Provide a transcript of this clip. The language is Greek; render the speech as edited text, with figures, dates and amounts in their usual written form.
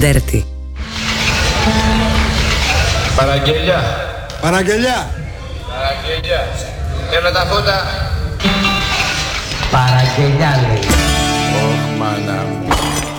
Dirty. Παραγγελιά. Παραγγελιά. Παραγγελιά. Έλα τα φώτα. Παραγγελιά λέει. Ωχ, μάνα μου.